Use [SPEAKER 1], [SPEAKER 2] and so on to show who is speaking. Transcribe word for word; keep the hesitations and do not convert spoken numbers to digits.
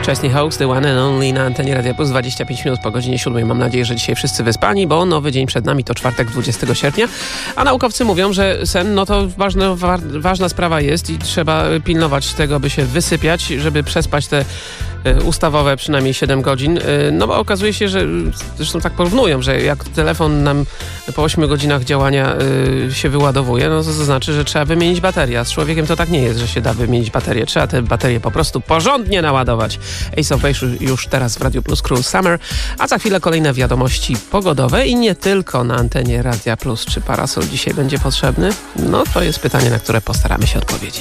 [SPEAKER 1] Chesney Hawkes, The One and Only na antenie Radia Plus, dwadzieścia pięć minut po godzinie siódmej. Mam nadzieję, że dzisiaj wszyscy wyspani, bo nowy dzień przed nami to czwartek, dwudziestego sierpnia, a naukowcy mówią, że sen, no to ważne, wa- ważna sprawa jest i trzeba pilnować tego, by się wysypiać, żeby przespać te ustawowe przynajmniej siedem godzin, no bo okazuje się, że zresztą tak porównują, że jak telefon nam po ośmiu godzinach działania się wyładowuje, no to, to znaczy, że trzeba wymienić baterię, a z człowiekiem to tak nie jest, że się da wymienić baterię, trzeba te baterie po prostu porządnie naładować. Ace of Base już teraz w Radio Plus, Cruel Summer, a za chwilę kolejne wiadomości pogodowe i nie tylko na antenie Radia Plus. Czy parasol dzisiaj będzie potrzebny? No to jest pytanie, na które postaramy się odpowiedzieć.